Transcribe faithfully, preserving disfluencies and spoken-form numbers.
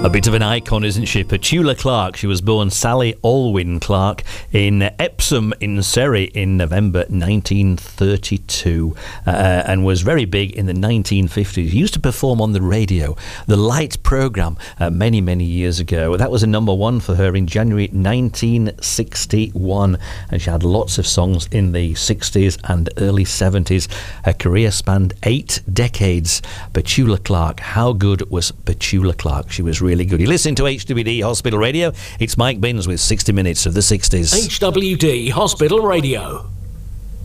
A bit of an icon, isn't she? Petula Clark. She was born Sally Alwyn Clark in Epsom in Surrey in November nineteen thirty-two, uh, and was very big in the nineteen fifties. Used to perform on the radio, the Light programme, uh, many, many years ago. That was a number one for her in January nineteen sixty-one, and she had lots of songs in the sixties and early seventies. Her career spanned eight decades. Petula Clark. How good was Petula Clark? She was really Really good. You listen to H W D Hospital Radio. It's Mike Binns with sixty minutes of the sixties. H W D Hospital Radio.